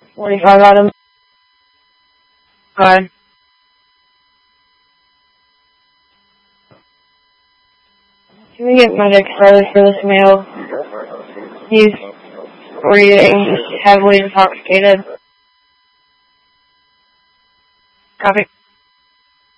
45 on him. Go ahead. Can we get medics started for this male? He's breathing, he's heavily intoxicated. Copy.